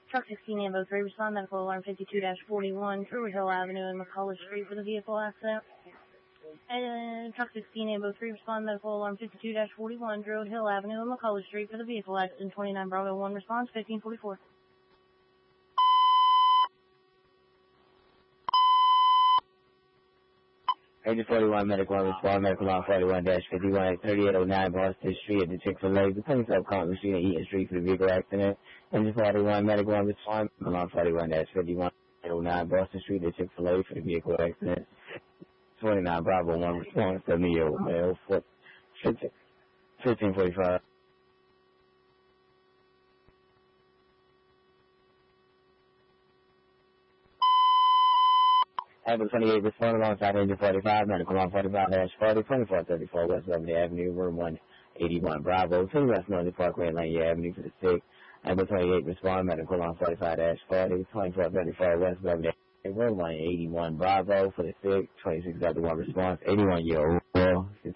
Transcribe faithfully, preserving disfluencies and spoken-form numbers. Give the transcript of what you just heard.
Truck sixteen Ambo three, respond medical alarm fifty-two dash forty-one, Druid Hill Avenue and McCullough Street for the vehicle accident. And Truck sixteen Ambo three, respond medical alarm fifty-two dash forty-one, Druid Hill Avenue and McCullough Street for the vehicle accident. twenty-nine Bravo one, response fifteen forty-four. Agent forty-one, medical one, respond medical alarm forty-one dash fifty-one at thirty-eight oh nine Boston Street at the Chick-fil-A. The police have caught machine at Eaton Street for the vehicle accident. Agent forty-one, medical one, respond medical alarm forty-one dash fifty-one at oh nine Boston Street at Chick-fil-A for the vehicle accident. twenty-nine Bravo one, response to Neo, male, fifteen forty-five. Apple twenty-eight, respond alongside Agent forty-five, medical alarm forty-five dash forty, twenty-four thirty-four West Beverly Avenue, room one eighty-one Bravo, two West Northern Parkway, Lanier Avenue for the sick. Apple twenty-eight, respond medical alarm forty-five dash forty, twenty-four thirty-four West Beverly Avenue, room one eighty-one Bravo for the sick. twenty-six oh one response, eighty-one year old girl.